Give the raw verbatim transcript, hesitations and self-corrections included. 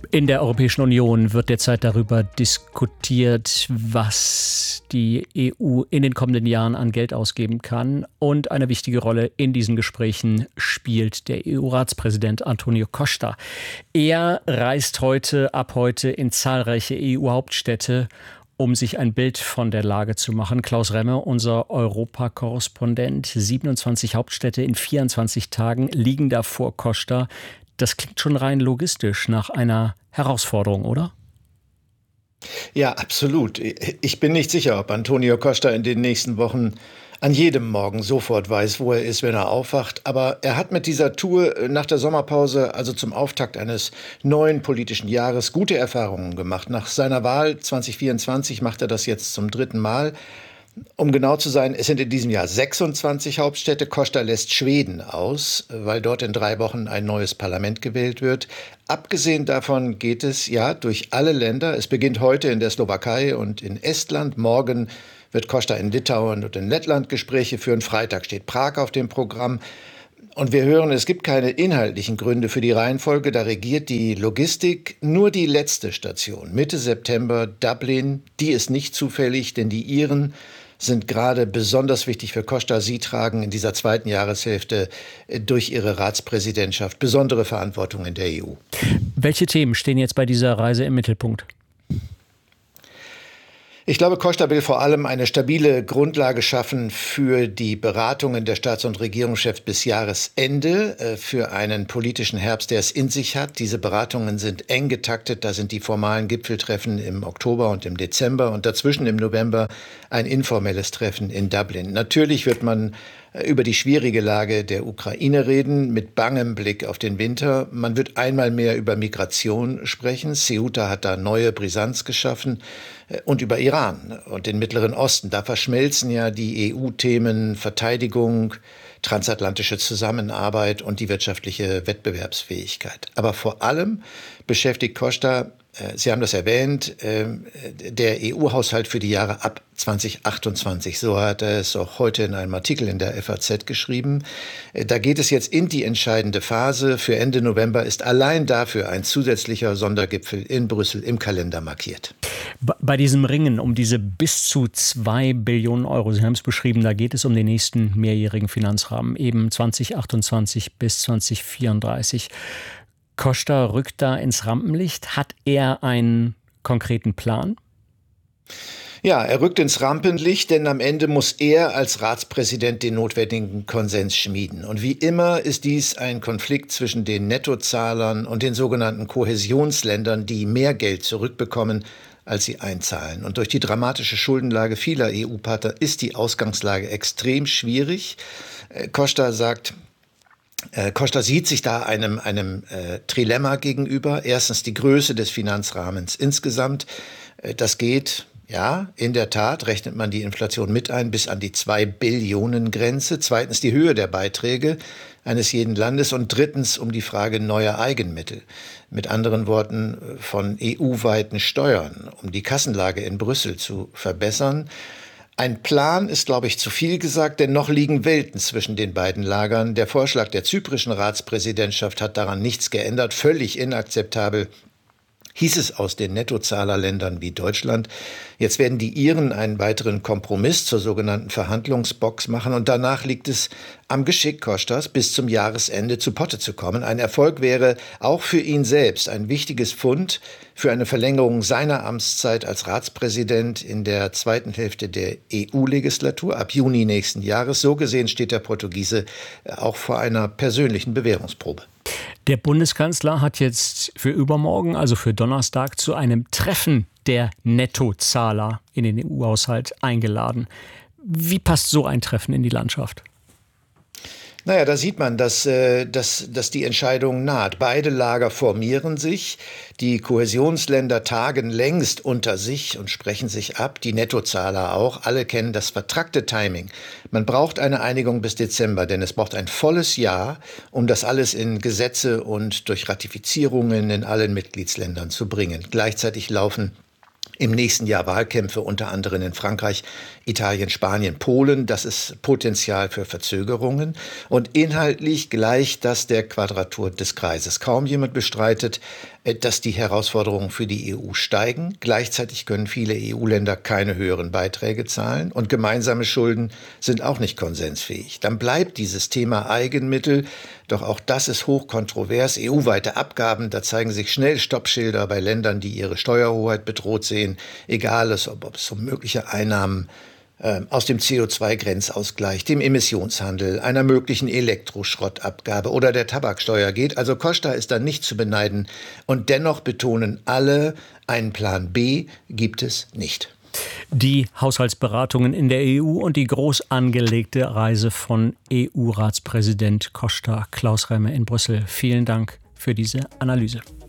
In der Europäischen Union wird derzeit darüber diskutiert, was die E U in den kommenden Jahren an Geld ausgeben kann. Und eine wichtige Rolle in diesen Gesprächen spielt der E U-Ratspräsident Antonio Costa. Er reist heute, ab heute in zahlreiche E U-Hauptstädte, um sich ein Bild von der Lage zu machen. Klaus Remme, unser Europakorrespondent, siebenundzwanzig Hauptstädte in vierundzwanzig Tagen liegen da vor Costa. Das klingt schon rein logistisch nach einer Herausforderung, oder? Ja, absolut. Ich bin nicht sicher, ob Antonio Costa in den nächsten Wochen an jedem Morgen sofort weiß, wo er ist, wenn er aufwacht. Aber er hat mit dieser Tour nach der Sommerpause, also zum Auftakt eines neuen politischen Jahres, gute Erfahrungen gemacht. Nach seiner Wahl zwanzig vierundzwanzig macht er das jetzt zum dritten Mal. Um genau zu sein, es sind in diesem Jahr sechsundzwanzig Hauptstädte. Costa lässt Schweden aus, weil dort in drei Wochen ein neues Parlament gewählt wird. Abgesehen davon geht es ja durch alle Länder. Es beginnt heute in der Slowakei und in Estland. Morgen wird Costa in Litauen und in Lettland Gespräche führen. Freitag steht Prag auf dem Programm. Und wir hören, es gibt keine inhaltlichen Gründe für die Reihenfolge. Da regiert die Logistik. Nur die letzte Station, Mitte September, Dublin, die ist nicht zufällig, denn die Iren sind gerade besonders wichtig für Costa. Sie tragen in dieser zweiten Jahreshälfte durch ihre Ratspräsidentschaft besondere Verantwortung in der E U. Welche Themen stehen jetzt bei dieser Reise im Mittelpunkt? Ich glaube, Costa will vor allem eine stabile Grundlage schaffen für die Beratungen der Staats- und Regierungschefs bis Jahresende, für einen politischen Herbst, der es in sich hat. Diese Beratungen sind eng getaktet. Da sind die formalen Gipfeltreffen im Oktober und im Dezember und dazwischen im November ein informelles Treffen in Dublin. Natürlich wird man über die schwierige Lage der Ukraine reden, mit bangem Blick auf den Winter. Man wird einmal mehr über Migration sprechen. Ceuta hat da neue Brisanz geschaffen. Und über Iran und den Mittleren Osten. Da verschmelzen ja die E U-Themen Verteidigung, transatlantische Zusammenarbeit und die wirtschaftliche Wettbewerbsfähigkeit. Aber vor allem beschäftigt Costa, Sie haben das erwähnt, der E U-Haushalt für die Jahre ab zwanzig achtundzwanzig. So hat er es auch heute in einem Artikel in der F A Z geschrieben. Da geht es jetzt in die entscheidende Phase. Für Ende November ist allein dafür ein zusätzlicher Sondergipfel in Brüssel im Kalender markiert. Bei diesem Ringen um diese bis zu zwei Billionen Euro, Sie haben es beschrieben, da geht es um den nächsten mehrjährigen Finanzrahmen, eben zwanzig achtundzwanzig bis zwanzig vierunddreißig. Costa rückt da ins Rampenlicht. Hat er einen konkreten Plan? Ja, er rückt ins Rampenlicht, denn am Ende muss er als Ratspräsident den notwendigen Konsens schmieden. Und wie immer ist dies ein Konflikt zwischen den Nettozahlern und den sogenannten Kohäsionsländern, die mehr Geld zurückbekommen, als sie einzahlen. Und durch die dramatische Schuldenlage vieler E U-Partner ist die Ausgangslage extrem schwierig. Costa sagt, Costa sieht sich da einem, einem äh, Trilemma gegenüber. Erstens die Größe des Finanzrahmens insgesamt. Äh, das geht, ja, in der Tat, rechnet man die Inflation mit ein, bis an die zwei Billionen Grenze. Zweitens die Höhe der Beiträge eines jeden Landes. Und drittens um die Frage neuer Eigenmittel. Mit anderen Worten von E U-weiten Steuern, um die Kassenlage in Brüssel zu verbessern. Ein Plan ist, glaube ich, zu viel gesagt, denn noch liegen Welten zwischen den beiden Lagern. Der Vorschlag der zyprischen Ratspräsidentschaft hat daran nichts geändert. Völlig inakzeptabel hieß es aus den Nettozahlerländern wie Deutschland. Jetzt werden die Iren einen weiteren Kompromiss zur sogenannten Verhandlungsbox machen und danach liegt es am Geschick Costas, bis zum Jahresende zu Potte zu kommen. Ein Erfolg wäre auch für ihn selbst ein wichtiges Pfund für eine Verlängerung seiner Amtszeit als Ratspräsident in der zweiten Hälfte der E U-Legislatur ab Juni nächsten Jahres. So gesehen steht der Portugiese auch vor einer persönlichen Bewährungsprobe. Der Bundeskanzler hat jetzt für übermorgen, also für Donnerstag, zu einem Treffen der Nettozahler in den E U-Haushalt eingeladen. Wie passt so ein Treffen in die Landschaft? Naja, da sieht man, dass, äh, dass, dass die Entscheidung naht. Beide Lager formieren sich. Die Kohäsionsländer tagen längst unter sich und sprechen sich ab. Die Nettozahler auch. Alle kennen das vertrackte Timing. Man braucht eine Einigung bis Dezember, denn es braucht ein volles Jahr, um das alles in Gesetze und durch Ratifizierungen in allen Mitgliedsländern zu bringen. Gleichzeitig laufen im nächsten Jahr Wahlkämpfe, unter anderem in Frankreich, Italien, Spanien, Polen. Das ist Potenzial für Verzögerungen. Und inhaltlich gleicht das der Quadratur des Kreises. Kaum jemand bestreitet, dass die Herausforderungen für die E U steigen. Gleichzeitig können viele E U-Länder keine höheren Beiträge zahlen. Und gemeinsame Schulden sind auch nicht konsensfähig. Dann bleibt dieses Thema Eigenmittel. Doch auch das ist hochkontrovers. E U-weite Abgaben, da zeigen sich schnell Stoppschilder bei Ländern, die ihre Steuerhoheit bedroht sehen. Egal, ob, ob es um mögliche Einnahmen äh, aus dem C O zwei Grenzausgleich, dem Emissionshandel, einer möglichen Elektroschrottabgabe oder der Tabaksteuer geht. Also Costa ist da nicht zu beneiden. Und dennoch betonen alle, einen Plan B gibt es nicht. Die Haushaltsberatungen in der E U und die groß angelegte Reise von E U-Ratspräsident Costa Klaus Remmer in Brüssel. Vielen Dank für diese Analyse.